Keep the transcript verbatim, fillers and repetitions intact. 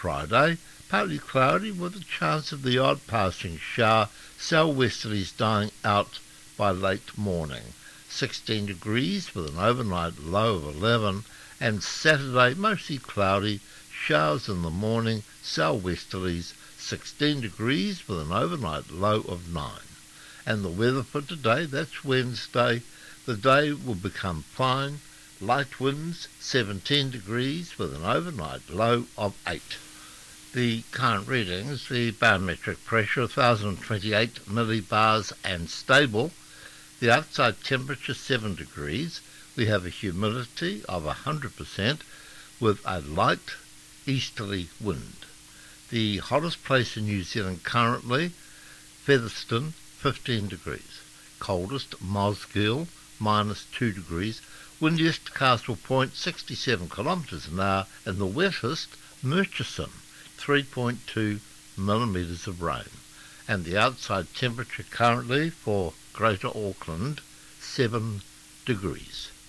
Friday, partly cloudy with a chance of the odd passing shower, southwesterlies dying out by late morning. sixteen degrees with an overnight low of eleven, and Saturday mostly cloudy, showers in the morning, southwesterlies, sixteen degrees with an overnight low of nine. And the weather for today, that's Wednesday, the day will become fine, light winds, seventeen degrees with an overnight low of eight. The current readings, the barometric pressure one thousand twenty-eight millibars and stable. The outside temperature seven degrees. We have a humidity of one hundred percent with a light easterly wind. The hottest place in New Zealand currently, Featherston, fifteen degrees. Coldest, Mosgiel, minus two degrees. Windiest, Castle Point, sixty-seven kilometres an hour. And the wettest, Murchison, three point two millimetres of rain. And the outside temperature currently for Greater Auckland, seven degrees.